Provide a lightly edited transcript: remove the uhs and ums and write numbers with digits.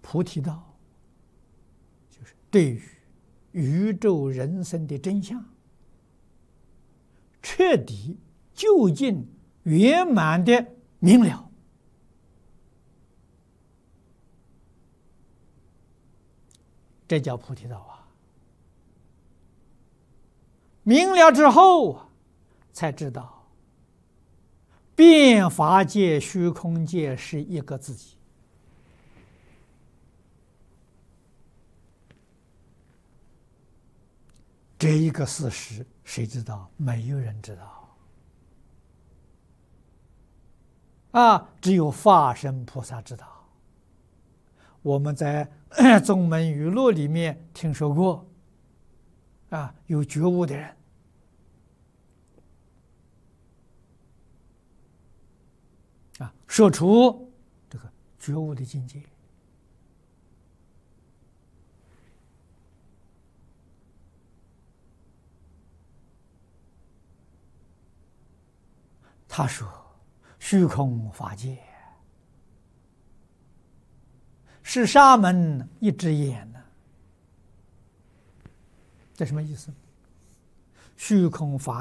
菩提道，就是对于宇宙人生的真相，彻底、究竟、圆满的明了，这叫菩提道啊！明了之后，才知道变法界、虚空界是一个自己。这一个事实，谁知道？没有人知道啊！只有法身菩萨知道。我们在宗门语录里面听说过，啊，有觉悟的人，啊，说出这个觉悟的境界。他说：“虚空法界是沙门一只眼呢。”这什么意思？虚空法